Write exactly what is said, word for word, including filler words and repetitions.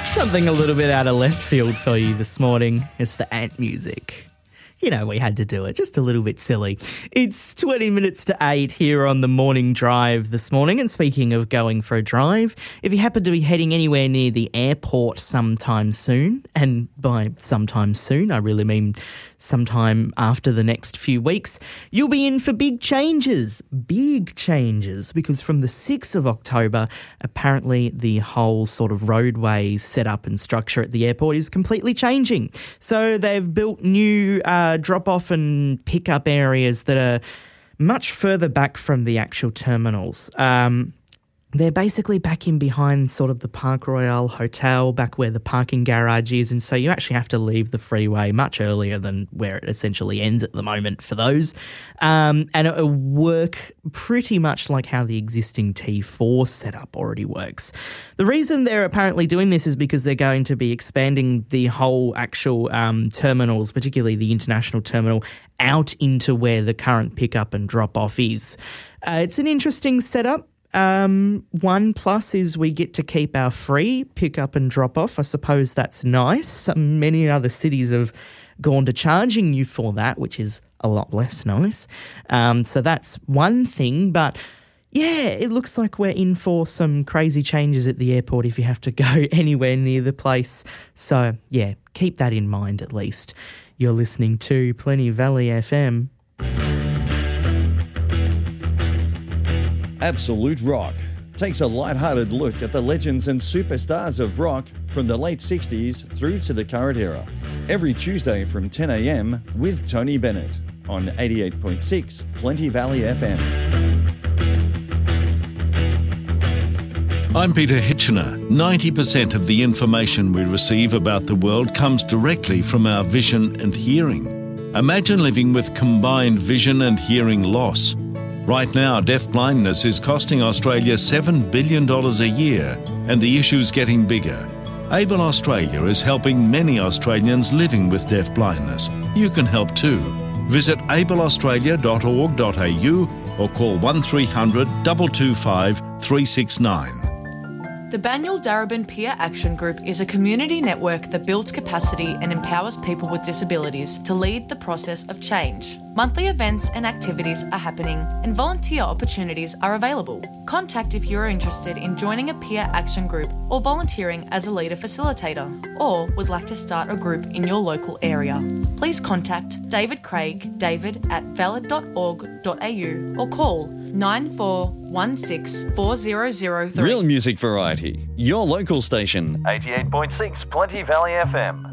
Something a little bit out of left field for you this morning. It's the Ant music. You know, we had to do it. Just a little bit silly. It's twenty minutes to eight here on the morning drive this morning. And speaking of going for a drive, if you happen to be heading anywhere near the airport sometime soon, and by sometime soon, I really mean sometime after the next few weeks, you'll be in for big changes. Big changes, because from the sixth of October, apparently the whole sort of roadway setup and structure at the airport is completely changing. So they've built new uh, drop-off and pick-up areas that are much further back from the actual terminals. Um, they're basically back in behind sort of the Park Royale Hotel, back where the parking garage is, and so you actually have to leave the freeway much earlier than where it essentially ends at the moment for those. Um, and it'll work pretty much like how the existing T four setup already works. The reason they're apparently doing this is because they're going to be expanding the whole actual um, terminals, particularly the international terminal, out into where the current pickup and drop-off is. Uh, it's an interesting setup. Um, one plus is we get to keep our free pick up and drop off. I suppose that's nice. Some, many other cities have gone to charging you for that, which is a lot less nice. Um, so that's one thing, but yeah, it looks like we're in for some crazy changes at the airport if you have to go anywhere near the place. So yeah, keep that in mind at least. You're listening to Plenty Valley F M. Absolute Rock takes a light-hearted look at the legends and superstars of rock from the late sixties through to the current era. Every Tuesday from ten a.m. with Tony Bennett on eighty-eight point six Plenty Valley F M. I'm Peter Hitchener. ninety percent of the information we receive about the world comes directly from our vision and hearing. Imagine living with combined vision and hearing loss. Right now, deafblindness is costing Australia seven billion dollars a year, and the issue's getting bigger. Able Australia is helping many Australians living with deafblindness. You can help too. Visit able australia dot org dot a u or call one three hundred, two two five, three six nine. The Banyul Darebin Peer Action Group is a community network that builds capacity and empowers people with disabilities to lead the process of change. Monthly events and activities are happening and volunteer opportunities are available. Contact if you're interested in joining a peer action group or volunteering as a leader facilitator, or would like to start a group in your local area. Please contact David Craig, david at valid dot org dot a u or call nine four one six, four zero zero three. Real music variety. Your local station. eighty-eight point six Plenty Valley F M.